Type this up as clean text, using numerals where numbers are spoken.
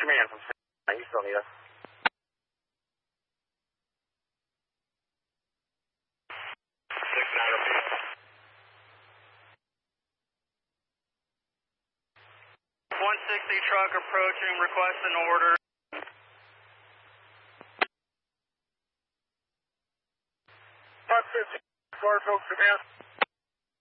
Command from San. You still need us? 6-9 repeat. 160 truck approaching, request an order. 550, Garfield Command.